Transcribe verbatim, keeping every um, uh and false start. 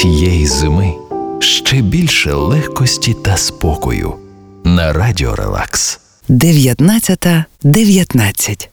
цієї зими ще більше легкості та спокою на Радіо Релакс. дев'ятнадцята дев'ятнадцять